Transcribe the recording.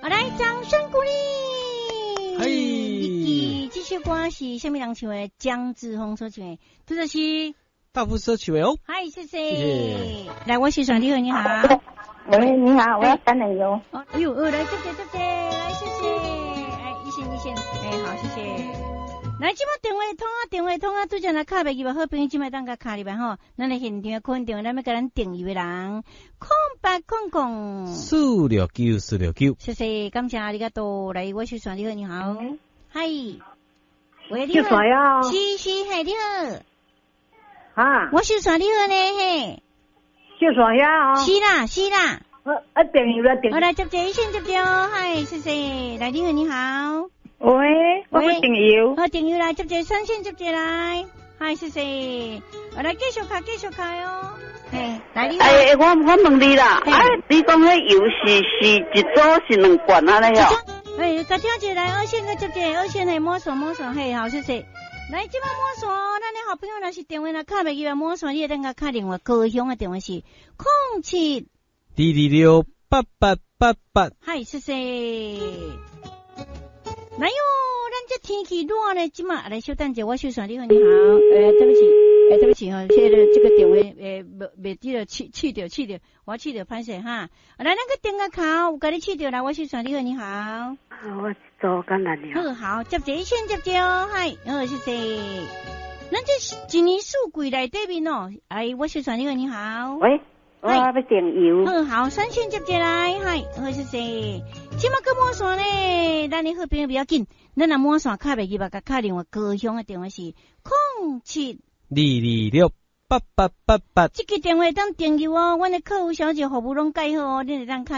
来，掌声鼓励。 嘿， 这首歌是什么人唱的？江志峰所唱的，这就是大福社曲哦。 嗨，谢谢。 谢谢。 来，我是爽你好，你好。 喂，你好，我要三奶油。 哎呦，来，谢谢，来，谢谢。哎，一线，哎，好，谢谢。来，这摆电话通啊，拄则来卡袂记吧？好朋友这摆当甲卡里边吼，咱来现场看电话，咱要甲咱订油的人，空白空空。 469， 谢谢，感谢你个多。来，我是爽你好，你好。嗨，喂，你好。 就爽呀。 是，嘿，你好。 啊。 我是爽你好呢，嘿。 就爽呀哦。 是啦。 订油了，订。 好来接一线接哦，嗨，谢谢。来，你好。 喂，我要订油。 好，订油来接3线接来，嗨，谢谢。我来继续开哦。嘿，来你好。 我问你啦，你讲迄油是一组是2罐啊嘞哟？ 哎，甲听起来2线个接2线嘿，摸索，嘿，好，谢谢。来，这摆摸索，咱的好朋友若是电话若卡袂记来摸索，你等下卡电话，高雄的电话是 072268888。 嗨，谢谢。来哟，咱这天气热呢，今嘛来稍等者，我小爽你好，你好，对不起哈，这个电话没记了，去掉，我去掉歹势哈。来，咱个电话卡有甲你去掉来，我小爽你好，你好。 我做干哪了？ 好，接一线接哦，嗨，好，谢谢。咱这一年四季内底面哦，哎，我小爽你好，你好。 喂，我要订油。 好，3线接来，嗨，好，谢谢。即马个摸线呢，咱的好朋友比较紧，咱若摸线卡袂记吧，甲卡电话高雄的电话是 072268888。 这个电话当订油哦，阮的客服小姐服务拢介好哦，你得当卡。